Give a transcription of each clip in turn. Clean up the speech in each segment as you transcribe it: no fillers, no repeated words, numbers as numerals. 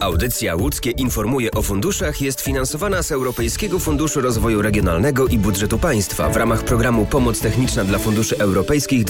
Audycja Łódzkie informuje o funduszach jest finansowana z Europejskiego Funduszu Rozwoju Regionalnego i Budżetu Państwa w ramach programu Pomoc Techniczna dla Funduszy Europejskich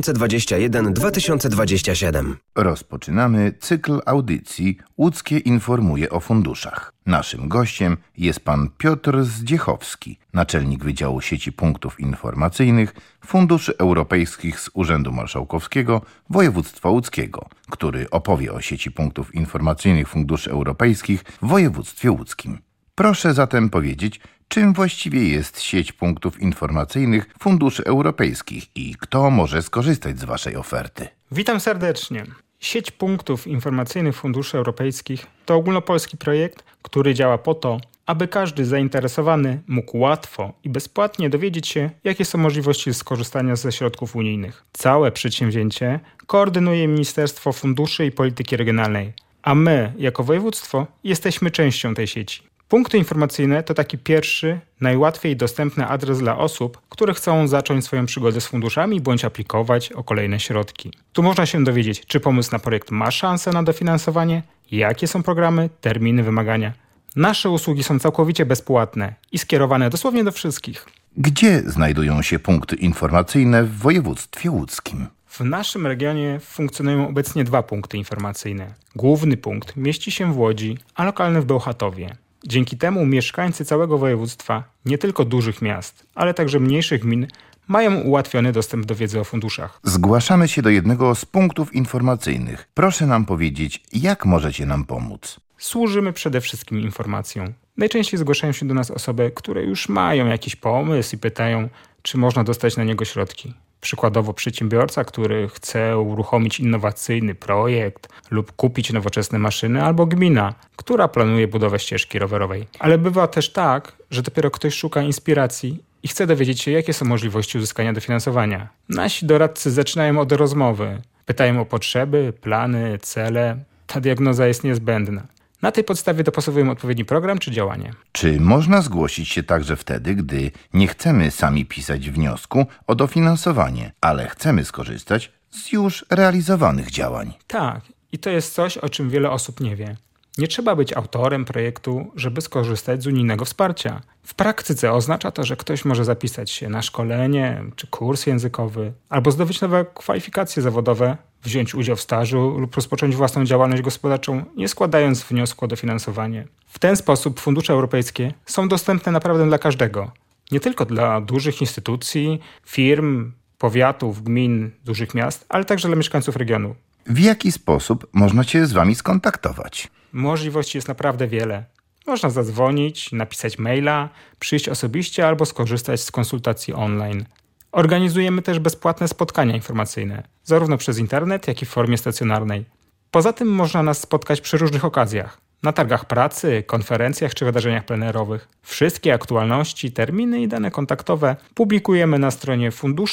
2021-2027. Rozpoczynamy cykl audycji Łódzkie informuje o funduszach. Naszym gościem jest pan Piotr Zdziechowski, naczelnik Wydziału Sieci Punktów Informacyjnych Funduszy Europejskich z Urzędu Marszałkowskiego Województwa Łódzkiego, który opowie o sieci punktów informacyjnych Funduszy Europejskich w województwie łódzkim. Proszę zatem powiedzieć, czym właściwie jest sieć punktów informacyjnych Funduszy Europejskich i kto może skorzystać z waszej oferty? Witam serdecznie. Sieć punktów informacyjnych Funduszy Europejskich to ogólnopolski projekt, który działa po to, aby każdy zainteresowany mógł łatwo i bezpłatnie dowiedzieć się, jakie są możliwości skorzystania ze środków unijnych. Całe przedsięwzięcie koordynuje Ministerstwo Funduszy i Polityki Regionalnej, a my, jako województwo, jesteśmy częścią tej sieci. Punkty informacyjne to taki pierwszy, najłatwiej dostępny adres dla osób, które chcą zacząć swoją przygodę z funduszami bądź aplikować o kolejne środki. Tu można się dowiedzieć, czy pomysł na projekt ma szansę na dofinansowanie, jakie są programy, terminy, wymagania. Nasze usługi są całkowicie bezpłatne i skierowane dosłownie do wszystkich. Gdzie znajdują się punkty informacyjne w województwie łódzkim? W naszym regionie funkcjonują obecnie 2 punkty informacyjne. Główny punkt mieści się w Łodzi, a lokalny w Bełchatowie. Dzięki temu mieszkańcy całego województwa, nie tylko dużych miast, ale także mniejszych gmin, mają ułatwiony dostęp do wiedzy o funduszach. Zgłaszamy się do jednego z punktów informacyjnych. Proszę nam powiedzieć, jak możecie nam pomóc? Służymy przede wszystkim informacją. Najczęściej zgłaszają się do nas osoby, które już mają jakiś pomysł i pytają, czy można dostać na niego środki. Przykładowo przedsiębiorca, który chce uruchomić innowacyjny projekt lub kupić nowoczesne maszyny, albo gmina, która planuje budowę ścieżki rowerowej. Ale bywa też tak, że dopiero ktoś szuka inspiracji i chce dowiedzieć się, jakie są możliwości uzyskania dofinansowania. Nasi doradcy zaczynają od rozmowy. Pytają o potrzeby, plany, cele. Ta diagnoza jest niezbędna. Na tej podstawie dopasowujemy odpowiedni program czy działanie. Czy można zgłosić się także wtedy, gdy nie chcemy sami pisać wniosku o dofinansowanie, ale chcemy skorzystać z już realizowanych działań? Tak, i to jest coś, o czym wiele osób nie wie. Nie trzeba być autorem projektu, żeby skorzystać z unijnego wsparcia. W praktyce oznacza to, że ktoś może zapisać się na szkolenie czy kurs językowy, albo zdobyć nowe kwalifikacje zawodowe, wziąć udział w stażu lub rozpocząć własną działalność gospodarczą, nie składając wniosku o dofinansowanie. W ten sposób fundusze europejskie są dostępne naprawdę dla każdego. Nie tylko dla dużych instytucji, firm, powiatów, gmin, dużych miast, ale także dla mieszkańców regionu. W jaki sposób można się z wami skontaktować? Możliwości jest naprawdę wiele. Można zadzwonić, napisać maila, przyjść osobiście albo skorzystać z konsultacji online. Organizujemy też bezpłatne spotkania informacyjne, zarówno przez internet, jak i w formie stacjonarnej. Poza tym można nas spotkać przy różnych okazjach. Na targach pracy, konferencjach czy wydarzeniach plenerowych. Wszystkie aktualności, terminy i dane kontaktowe publikujemy na stronie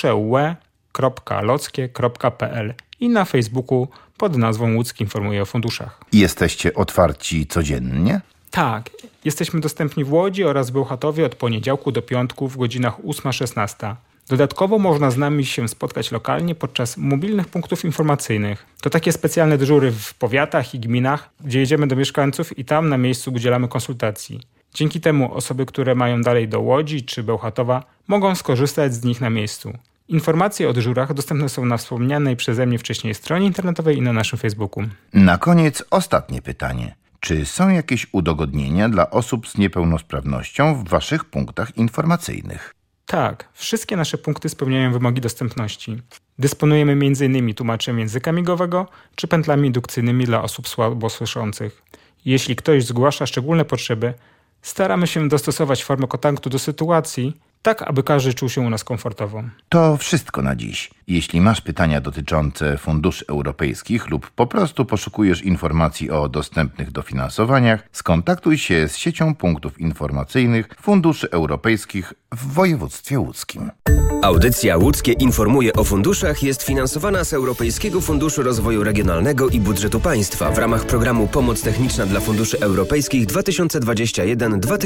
fundusze.ue.lockie.pl i na Facebooku pod nazwą Łódzki informuje o funduszach. Jesteście otwarci codziennie? Tak, jesteśmy dostępni w Łodzi oraz w Bełchatowie od poniedziałku do piątku w godzinach 8-16. Dodatkowo można z nami się spotkać lokalnie podczas mobilnych punktów informacyjnych. To takie specjalne dyżury w powiatach i gminach, gdzie jedziemy do mieszkańców i tam na miejscu udzielamy konsultacji. Dzięki temu osoby, które mają dalej do Łodzi czy Bełchatowa, mogą skorzystać z nich na miejscu. Informacje o dyżurach dostępne są na wspomnianej przeze mnie wcześniej stronie internetowej i na naszym Facebooku. Na koniec ostatnie pytanie. Czy są jakieś udogodnienia dla osób z niepełnosprawnością w waszych punktach informacyjnych? Tak, wszystkie nasze punkty spełniają wymogi dostępności. Dysponujemy m.in. tłumaczem języka migowego czy pętlami indukcyjnymi dla osób słabosłyszących. Jeśli ktoś zgłasza szczególne potrzeby, staramy się dostosować formę kontaktu do sytuacji, tak aby każdy czuł się u nas komfortowo. To wszystko na dziś. Jeśli masz pytania dotyczące funduszy europejskich lub po prostu poszukujesz informacji o dostępnych dofinansowaniach, skontaktuj się z siecią punktów informacyjnych Funduszy Europejskich w województwie łódzkim. Audycja Łódzkie informuje o funduszach jest finansowana z Europejskiego Funduszu Rozwoju Regionalnego i Budżetu Państwa w ramach programu Pomoc Techniczna dla Funduszy Europejskich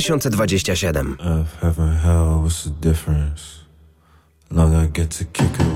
2021-2027. Difference. Long I get to kick it.